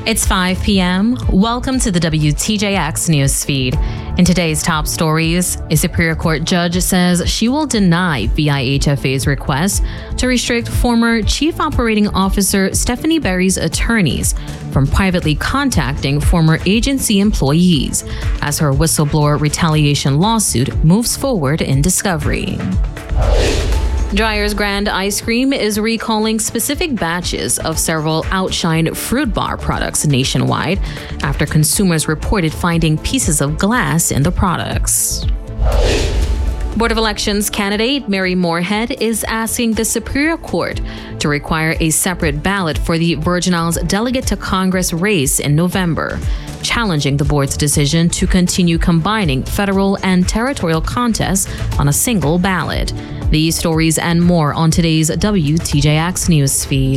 It's 5 p.m. Welcome to the WTJX newsfeed. In today's top stories, a Superior Court judge says she will deny VIHFA's request to restrict former Chief Operating Officer Stephanie Berry's attorneys from privately contacting former agency employees as her whistleblower retaliation lawsuit moves forward in discovery. Dreyer's Grand Ice Cream is recalling specific batches of several Outshine fruit bar products nationwide after consumers reported finding pieces of glass in the products. Board of Elections candidate Mary Moorhead is asking the Superior Court to require a separate ballot for the Virgin Islands delegate to Congress race in November, challenging the board's decision to continue combining federal and territorial contests on a single ballot. These stories and more on today's WTJX newsfeed.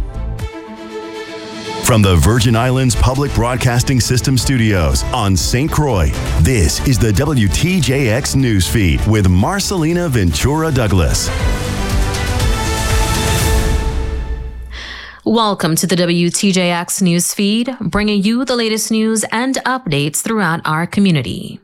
From the Virgin Islands Public Broadcasting System studios on St. Croix, this is the WTJX newsfeed with Marcelina Ventura Douglas. Welcome to the WTJX newsfeed, bringing you the latest news and updates throughout our community.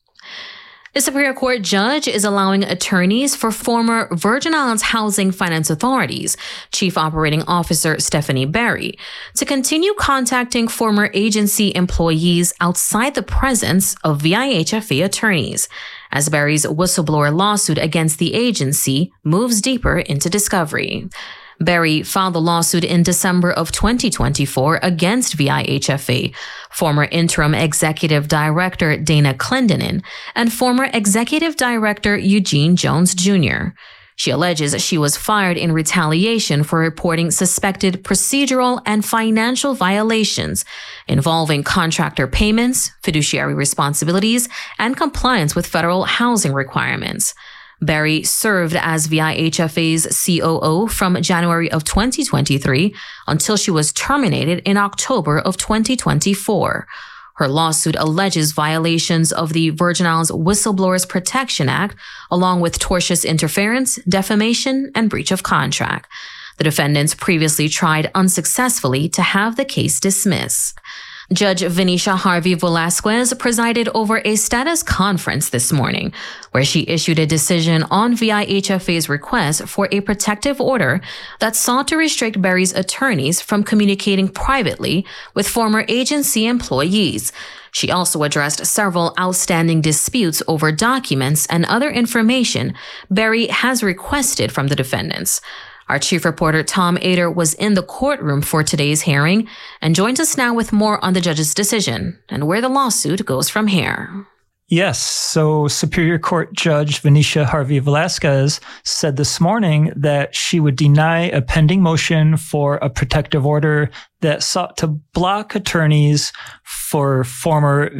The Superior Court judge is allowing attorneys for former Virgin Islands Housing Finance Authority's Chief Operating Officer Stephanie Berry to continue contacting former agency employees outside the presence of VIHFA attorneys, as Berry's whistleblower lawsuit against the agency moves deeper into discovery. Berry filed the lawsuit in December of 2024 against VIHFA, former interim executive director Dana Clendenin, and former executive director Eugene Jones Jr. She alleges she was fired in retaliation for reporting suspected procedural and financial violations involving contractor payments, fiduciary responsibilities, and compliance with federal housing requirements. Berry served as VIHFA's COO from January of 2023 until she was terminated in October of 2024. Her lawsuit alleges violations of the Virgin Islands Whistleblowers Protection Act, along with tortious interference, defamation, and breach of contract. The defendants previously tried unsuccessfully to have the case dismissed. Judge Venetia Harvey Velasquez presided over a status conference this morning, where she issued a decision on VIHFA's request for a protective order that sought to restrict Berry's attorneys from communicating privately with former agency employees. She also addressed several outstanding disputes over documents and other information Berry has requested from the defendants. Our chief reporter, Tom Ader, was in the courtroom for today's hearing and joins us now with more on the judge's decision and where the lawsuit goes from here. Yes, so Superior Court Judge Venetia Harvey Velasquez said this morning that she would deny a pending motion for a protective order that sought to block attorneys for former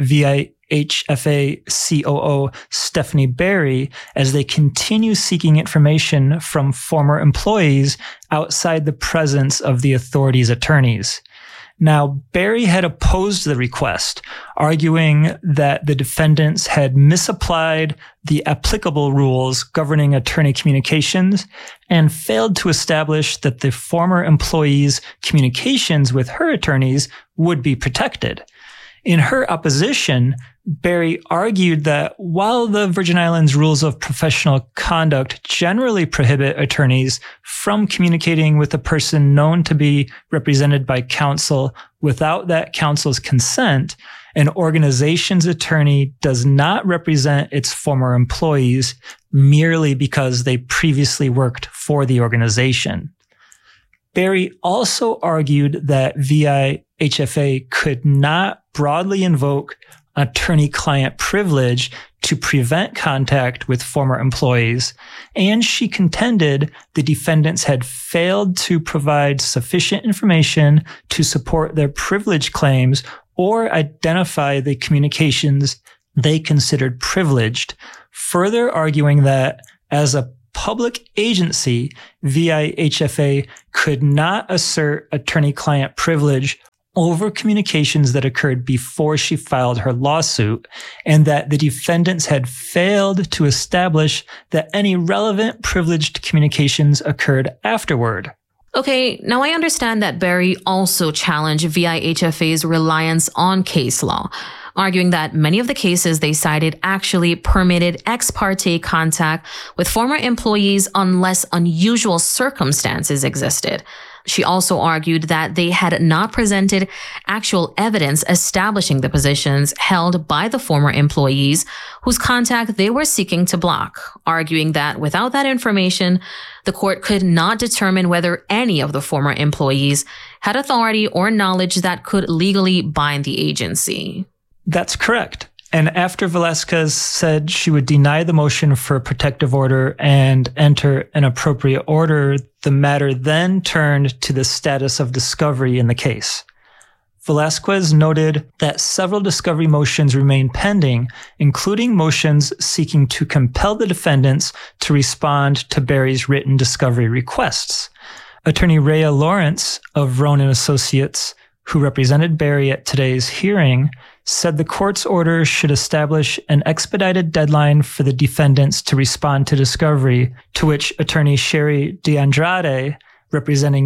VIHFA COO Stephanie Berry as they continue seeking information from former employees outside the presence of the authority's attorneys. Now, Berry had opposed the request, arguing that the defendants had misapplied the applicable rules governing attorney communications and failed to establish that the former employees' communications with her attorneys would be protected. In her opposition, Berry argued that while the Virgin Islands rules of professional conduct generally prohibit attorneys from communicating with a person known to be represented by counsel without that counsel's consent, an organization's attorney does not represent its former employees merely because they previously worked for the organization. Berry also argued that VIHFA could not broadly invoke attorney-client privilege to prevent contact with former employees, and she contended the defendants had failed to provide sufficient information to support their privilege claims or identify the communications they considered privileged, further arguing that as a public agency, VIHFA could not assert attorney-client privilege over communications that occurred before she filed her lawsuit, and that the defendants had failed to establish that any relevant privileged communications occurred afterward. Okay, now I understand that Berry also challenged VIHFA's reliance on case law, arguing that many of the cases they cited actually permitted ex parte contact with former employees unless unusual circumstances existed. She also argued that they had not presented actual evidence establishing the positions held by the former employees whose contact they were seeking to block, arguing that without that information, the court could not determine whether any of the former employees had authority or knowledge that could legally bind the agency. That's correct. And after Velasquez said she would deny the motion for a protective order and enter an appropriate order, the matter then turned to the status of discovery in the case. Velasquez noted that several discovery motions remain pending, including motions seeking to compel the defendants to respond to Berry's written discovery requests. Attorney Rhea Lawrence of Ronan Associates, who represented Berry at today's hearing, said the court's order should establish an expedited deadline for the defendants to respond to discovery, to which attorney Sherry DeAndrade, representing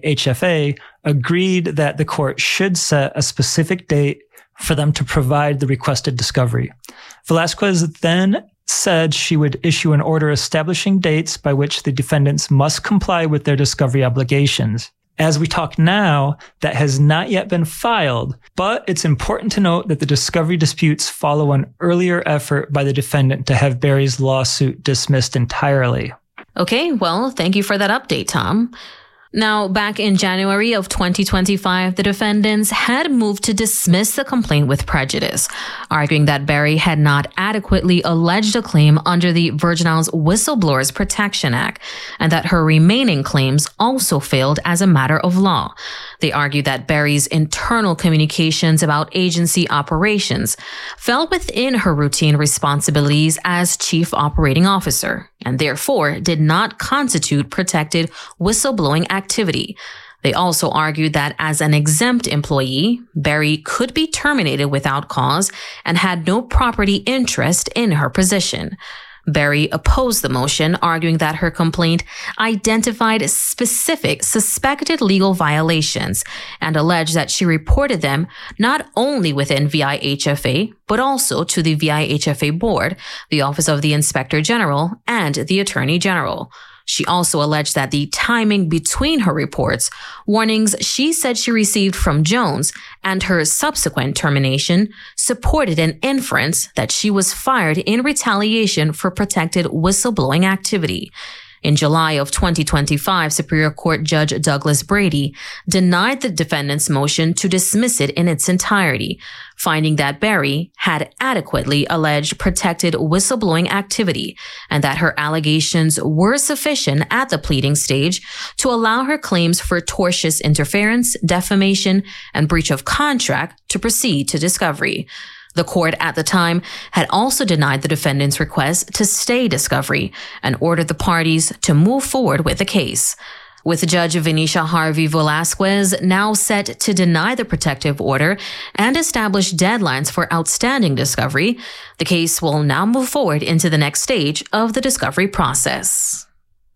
VIHFA, agreed that the court should set a specific date for them to provide the requested discovery. Velasquez then said she would issue an order establishing dates by which the defendants must comply with their discovery obligations. As we talk now, that has not yet been filed, but it's important to note that the discovery disputes follow an earlier effort by the defendant to have Berry's lawsuit dismissed entirely. Okay, well, thank you for that update, Tom. Now, back in January of 2025, the defendants had moved to dismiss the complaint with prejudice, arguing that Berry had not adequately alleged a claim under the Virgin Islands Whistleblowers Protection Act, and that her remaining claims also failed as a matter of law. They argued that Berry's internal communications about agency operations fell within her routine responsibilities as Chief Operating Officer, and therefore did not constitute protected whistleblowing activity. They also argued that as an exempt employee, Berry could be terminated without cause and had no property interest in her position. Berry opposed the motion, arguing that her complaint identified specific suspected legal violations and alleged that she reported them not only within VIHFA, but also to the VIHFA board, the Office of the Inspector General, and the Attorney General. She also alleged that the timing between her reports, warnings she said she received from Jones, and her subsequent termination supported an inference that she was fired in retaliation for protected whistleblowing activity. In July of 2025, Superior Court Judge Douglas Brady denied the defendant's motion to dismiss it in its entirety, finding that Berry had adequately alleged protected whistleblowing activity and that her allegations were sufficient at the pleading stage to allow her claims for tortious interference, defamation, and breach of contract to proceed to discovery. The court at the time had also denied the defendant's request to stay discovery and ordered the parties to move forward with the case. With Judge Venetia Harvey Velasquez now set to deny the protective order and establish deadlines for outstanding discovery, the case will now move forward into the next stage of the discovery process.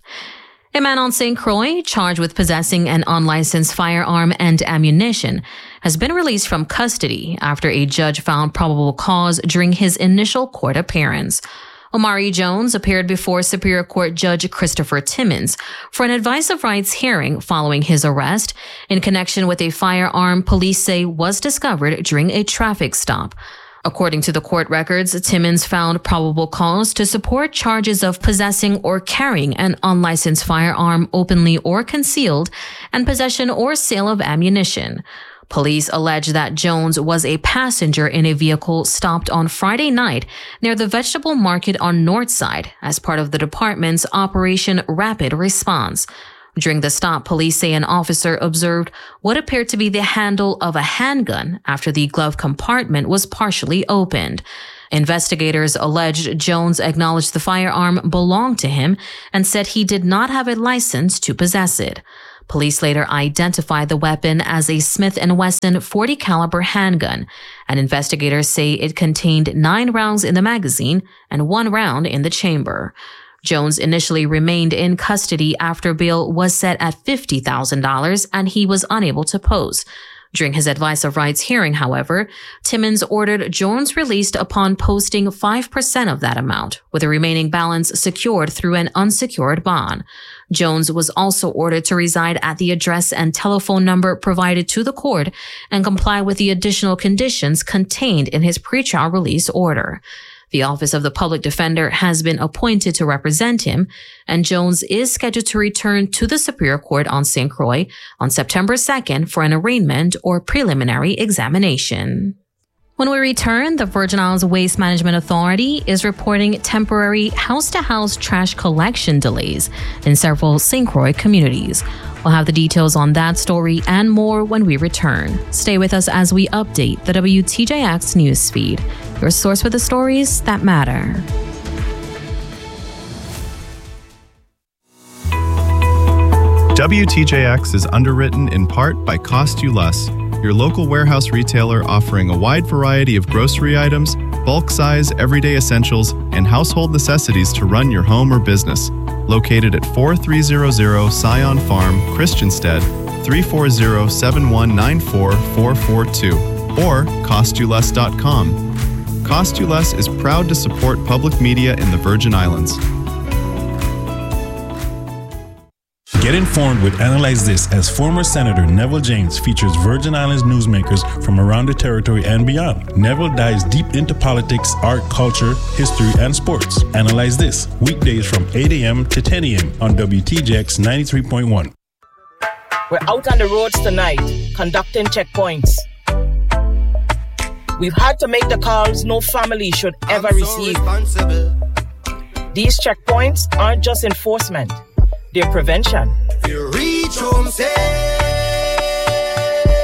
A man on St. Croix, charged with possessing an unlicensed firearm and ammunition, has been released from custody after a judge found probable cause during his initial court appearance. Omari Jones appeared before Superior Court Judge Christopher Timmons for an advice of rights hearing following his arrest in connection with a firearm police say was discovered during a traffic stop. According to the court records, Timmons found probable cause to support charges of possessing or carrying an unlicensed firearm openly or concealed and possession or sale of ammunition. Police allege that Jones was a passenger in a vehicle stopped on Friday night near the vegetable market on Northside as part of the department's Operation Rapid Response. During the stop, police say an officer observed what appeared to be the handle of a handgun after the glove compartment was partially opened. Investigators alleged Jones acknowledged the firearm belonged to him and said he did not have a license to possess it. Police later identified the weapon as a Smith & Wesson .40 caliber handgun, and investigators say it contained 9 rounds in the magazine and 1 round in the chamber. Jones initially remained in custody after bail was set at $50,000 and he was unable to pose. During his advice of rights hearing, however, Timmons ordered Jones released upon posting 5% of that amount, with the remaining balance secured through an unsecured bond. Jones was also ordered to reside at the address and telephone number provided to the court and comply with the additional conditions contained in his pretrial release order. The Office of the Public Defender has been appointed to represent him, and Jones is scheduled to return to the Superior Court on St. Croix on September 2nd for an arraignment or preliminary examination. When we return, the Virgin Islands Waste Management Authority is reporting temporary house-to-house trash collection delays in several St. Croix communities. We'll have the details on that story and more when we return. Stay with us as we update the WTJX newsfeed, your source for the stories that matter. WTJX is underwritten in part by Cost You Less, your local warehouse retailer offering a wide variety of grocery items, bulk size, everyday essentials, and household necessities to run your home or business. Located at 4300 Scion Farm, Christiansted, 340-7194442, or CostYouLess.com. Cost You Less is proud to support public media in the Virgin Islands. Get informed with Analyze This as former Senator Neville James features Virgin Islands newsmakers from around the territory and beyond. Neville dives deep into politics, art, culture, history, and sports. Analyze This, weekdays from 8 a.m. to 10 a.m. on WTJX 93.1. We're out on the roads tonight, conducting checkpoints. We've had to make the calls no family should ever receive. These checkpoints aren't just enforcement. Their prevention. You reach home safe.